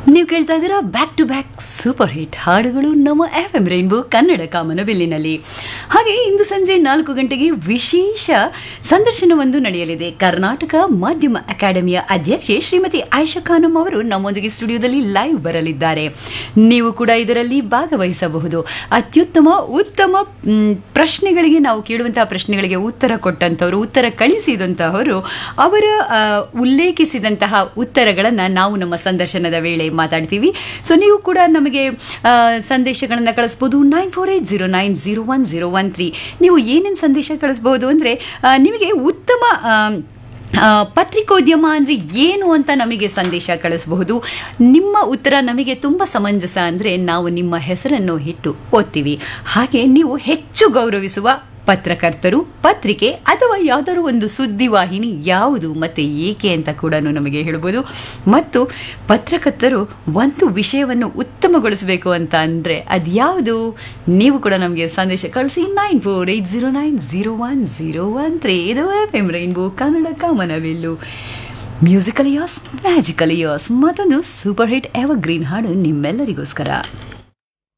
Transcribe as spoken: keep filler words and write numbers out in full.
ನೀವು ಕೇಳ್ತಾ ಇದ್ದೀರಾ back to back super hit ಹಾಡುಗಳು ನಮ್ಮ ಎಫ್ ಎಂ ರೈನ್ಬೋ ಕನ್ನಡ ಕಾಮನಬಿಲ್ಲಿನಲ್ಲಿ. ಹಾಗೆ ಇಂದು ಸಂಜೆ ನಾಲ್ಕು ಗಂಟೆಗೆ ವಿಶೇಷ ಸಂದರ್ಶನವೊಂದು ನಡೆಯಲಿದೆ. ಕರ್ನಾಟಕ ಮಾಧ್ಯಮ ಅಕಾಡೆಮಿಯ ಅಧ್ಯಕ್ಷೆ ಶ್ರೀಮತಿ ಆಯಿಷಾ ಖಾನಂ ಅವರು ನಮ್ಮೊಂದಿಗೆ ಸ್ಟುಡಿಯೋದಲ್ಲಿ ಲೈವ್ ಬರಲಿದ್ದಾರೆ. ನೀವು ಕೂಡ ಇದರಲ್ಲಿ ಭಾಗವಹಿಸಬಹುದು. ಅತ್ಯುತ್ತಮ ಉತ್ತಮ ಪ್ರಶ್ನೆಗಳಿಗೆ, ನಾವು ಕೇಳುವಂತಹ ಪ್ರಶ್ನೆಗಳಿಗೆ ಉತ್ತರ ಕೊಟ್ಟಂಥವರು, ಉತ್ತರ ಕಳಿಸಿದಂತಹವರು, ಅವರ ಉಲ್ಲೇಖಿಸಿದಂತಹ ಉತ್ತರಗಳನ್ನು ನಾವು ನಮ್ಮ ಸಂದರ್ಶನದ ವೇಳೆ ಮಾತಾಡ್ತೀವಿ. ಸೊ ನೀವು ಕೂಡ ನಮಗೆ ಸಂದೇಶಗಳನ್ನು ಕಳಿಸ್ಬೋದು. Nine four eight zero nine zero one zero one three ನೀವು ಏನೇನು ಸಂದೇಶ ಕಳಿಸ್ಬೋದು ಅಂದರೆ, ನಿಮಗೆ ಉತ್ತಮ ಪತ್ರಿಕೋದ್ಯಮ ಅಂದರೆ ಏನು ಅಂತ ನಮಗೆ ಸಂದೇಶ ಕಳಿಸಬಹುದು. ನಿಮ್ಮ ಉತ್ತರ ನಮಗೆ ತುಂಬ ಸಮಂಜಸ ಅಂದರೆ ನಾವು ನಿಮ್ಮ ಹೆಸರನ್ನು ಇಟ್ಟು ಓದ್ತೀವಿ. ಹಾಗೆ ನೀವು ಹೆಚ್ಚು ಗೌರವಿಸುವ ಪತ್ರಕರ್ತರು, ಪತ್ರಿಕೆ ಅಥವಾ ಯಾವುದಾದ್ರು ಒಂದು ಸುದ್ದಿವಾಹಿನಿ ಯಾವುದು ಮತ್ತು ಏಕೆ ಅಂತ ಕೂಡ ನಮಗೆ ಹೇಳ್ಬೋದು. ಮತ್ತು ಪತ್ರಕರ್ತರು ಒಂದು ವಿಷಯವನ್ನು ಉತ್ತಮಗೊಳಿಸಬೇಕು ಅಂತ ಅಂದರೆ ಅದು ಯಾವುದು, ನೀವು ಕೂಡ ನಮಗೆ ಸಂದೇಶ ಕಳಿಸಿ. Nine four eight zero nine zero one zero one three ಇದು ಎಫ್ ಎಂ ರೈನ್ಬೋ ಕನ್ನಡ ಕಾಮನಬಿಲ್ಲು. ಮ್ಯೂಸಿಕಲ್ ಇಯರ್ಸ್, ಮ್ಯಾಜಿಕಲ್ ಇಯರ್ಸ್, ಮತ್ತೊಂದು ಸೂಪರ್ ಹಿಟ್ ಎವರ್ ಗ್ರೀನ್ ಹಾಡು ನಿಮ್ಮೆಲ್ಲರಿಗೋಸ್ಕರ.